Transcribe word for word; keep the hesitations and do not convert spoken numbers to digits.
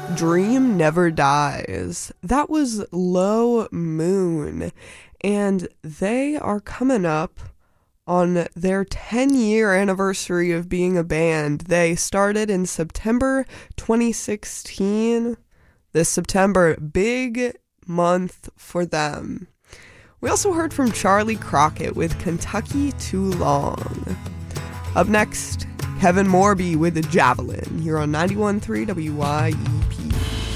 Dream Never Dies. That was Low Moon, and they are coming up on their ten-year anniversary of being a band. They started in September twenty sixteen. This September, big month for them. We also heard from Charlie Crockett with Kentucky Too Long. Up next, Kevin Morby with Javelin here on ninety-one point three W Y E.